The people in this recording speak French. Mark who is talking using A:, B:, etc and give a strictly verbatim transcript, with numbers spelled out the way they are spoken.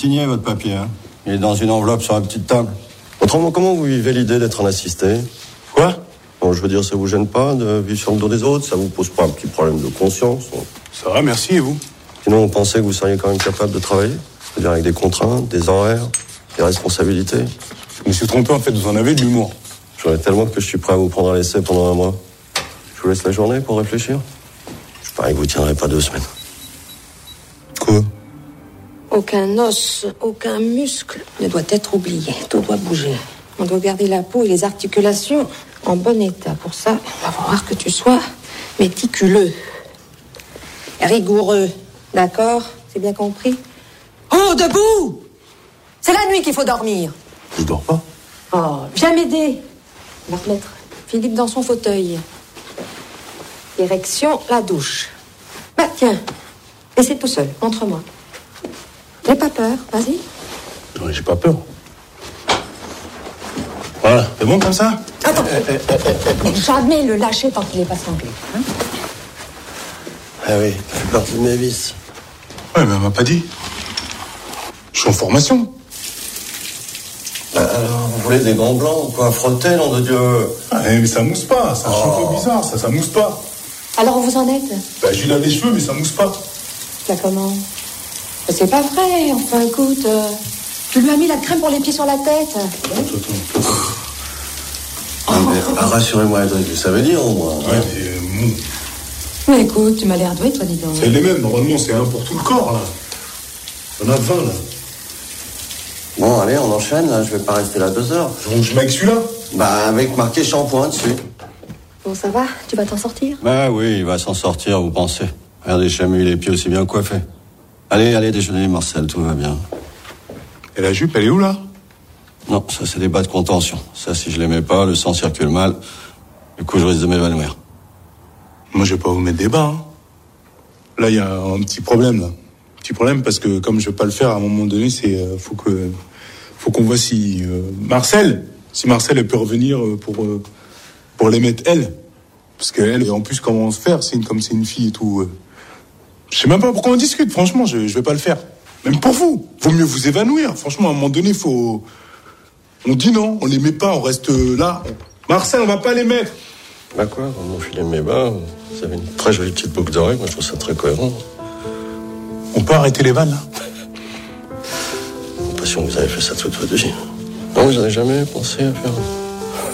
A: signé, votre papier, hein. Il est dans une enveloppe sur la petite table.
B: Autrement, comment vous vivez l'idée d'être un assisté?
A: Quoi?
B: Bon, je veux dire, ça vous gêne pas de vivre sur le dos des autres? Ça vous pose pas un petit problème de conscience?
A: Ça va, merci, et vous?
B: Sinon, on pensait que vous seriez quand même capable de travailler? C'est-à-dire avec des contraintes, des horaires, des responsabilités?
A: Je me suis trompé, en fait, vous en avez de l'humour.
B: J'en ai tellement que je suis prêt à vous prendre à l'essai pendant un mois. Je vous laisse la journée pour réfléchir. Je parie que vous tiendrez pas deux semaines.
A: Quoi?
C: Aucun os, aucun muscle ne doit être oublié. Tout doit bouger. On doit garder la peau et les articulations en bon état. Pour ça, il va falloir que tu sois méticuleux, rigoureux. D'accord? C'est bien compris? Oh, debout! C'est la nuit qu'il faut dormir.
A: Je dors pas.
C: Oh, viens m'aider. On va remettre Philippe dans son fauteuil. Direction, la douche. Bah, tiens. Et c'est tout seul, montre-moi. N'aie pas peur, vas-y.
A: Non, j'ai pas peur. Voilà, c'est bon comme ça?
C: Attends. Euh, euh, euh, jamais le lâcher tant qu'il n'est pas sanglé. Hein?
B: Ah oui, ça fait partie de mes vices.
A: Ouais, mais elle m'a pas dit. Je suis en formation.
B: Bah, alors, vous voulez des gants blancs ou quoi? Frotter, nom de Dieu.
A: Ah, mais ça mousse pas, c'est un
B: Oh.
A: shampoing bizarre, ça, ça mousse pas.
C: Alors, vous en êtes?
A: Bah, je lui lave les cheveux, mais ça mousse pas.
C: Là, comment? Mais c'est pas vrai, enfin, écoute. Euh, tu lui as mis la crème pour les pieds sur la tête.
A: Attends, attends.
B: Ah, mais, ah, rassurez-moi, Edric, vous savez lire au moins.
A: Ouais, mais euh, mou.
C: Mais écoute, tu m'as l'air doué, toi, dis donc.
A: C'est les mêmes, normalement, c'est un pour tout le corps, là. On a vingt, là.
B: Bon, allez, on enchaîne, là, je vais pas rester là deux heures.
A: Donc, je mets avec celui-là.
B: Bah, avec marqué shampoing dessus.
C: Bon, ça va? Tu vas t'en sortir?
A: Bah oui, il va s'en sortir, vous pensez. Regardez, Chamu, les pieds aussi bien coiffés. Allez, allez, déjeuner, Marcel, tout va bien. Et la jupe, elle est où, là? Non, ça, c'est des bas de contention. Ça, si je les mets pas, le sang circule mal. Du coup, je risque de m'évanouir. Moi, je vais pas vous mettre des bas, hein. Là, il y a un petit problème, là. Petit problème, parce que comme je vais pas le faire, à un moment donné, c'est... Euh, faut que... Faut qu'on voit si... Euh, Marcel Si Marcel, elle peut revenir pour... Euh, pour les mettre, elle. Parce qu'elle, en plus, comment se faire, c'est une, comme c'est une fille et tout... Euh, je sais même pas pourquoi on discute, franchement, je, je vais pas le faire. Même pour vous. Vaut mieux vous évanouir. Franchement, à un moment donné, faut... On dit non, on les met pas, on reste là. Marcel, on va pas les mettre.
B: Bah quoi, dans mon filet de mes bas, vous avez une très jolie petite boucle d'oreille, moi je trouve ça très cohérent.
A: On peut arrêter les vannes, là?
B: J'ai l'impression que vous avez fait ça toute votre vie. Non, vous n'avez jamais pensé à faire...